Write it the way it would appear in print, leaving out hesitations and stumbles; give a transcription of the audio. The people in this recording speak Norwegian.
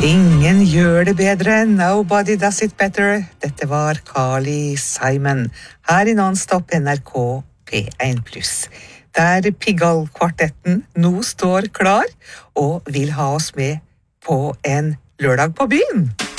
Ingen gjør det bedre, nobody does it better. Dette var Carly Simon, her i Non-Stop NRK P1+. Der Pigalle-kvartetten nå står klar, og vil ha oss med på en lørdag på byen.